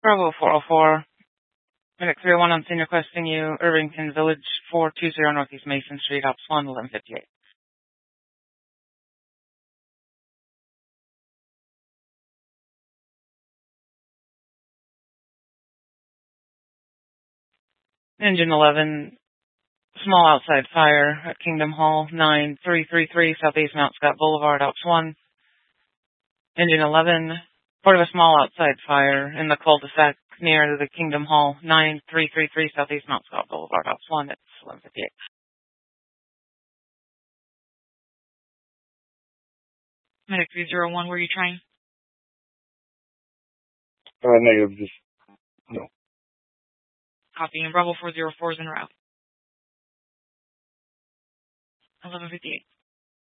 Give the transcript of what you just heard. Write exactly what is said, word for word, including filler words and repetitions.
Bravo four oh four. Medic three oh one on scene requesting you, Irvington Village, four two zero Northeast Mason Street, Ops one, eleven fifty-eight. Engine eleven, small outside fire at Kingdom Hall, nine three three three Southeast Mount Scott Boulevard, Ops one. Engine eleven, part of a small outside fire in the cul-de-sac near the Kingdom Hall, nine three three three Southeast Mount Scott Boulevard, Ops one, it's eleven fifty-eight. Medic three oh one, were you trying? Uh, negative, just, no. Copy, and Bravo four oh four is en route. eleven fifty-eight.